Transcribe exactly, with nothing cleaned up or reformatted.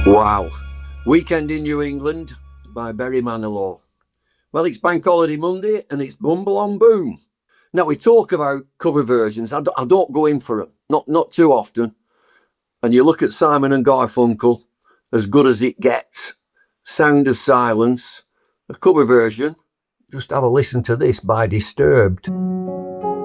Wow. Weekend in New England by Barry Manilow. Well, it's Bank Holiday Monday and it's Bumble on Boom. Now, we talk about cover versions. I don't, I don't go in for it, not, not too often. And you look at Simon and Garfunkel, As Good As It Gets, Sound of Silence, a cover version. Just have a listen to this by Disturbed.